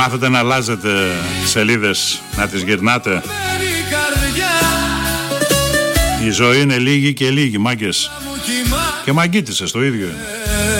Μάθετε να αλλάζετε σελίδες, να τις γυρνάτε. Η ζωή είναι λίγη και λίγη, μάγκες. Και μαγκίτισες το ίδιο είναι.